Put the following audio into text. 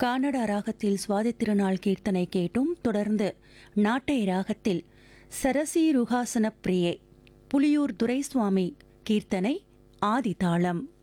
கானடா ராகத்தில் சுவாதி திருநாள் கீர்த்தனை கேட்டும். தொடர்ந்து நாட்டை ராகத்தில் சரசி ருஹாசன பிரியே புலியூர் துரைசுவாமி கீர்த்தனை ஆதி தாளம்.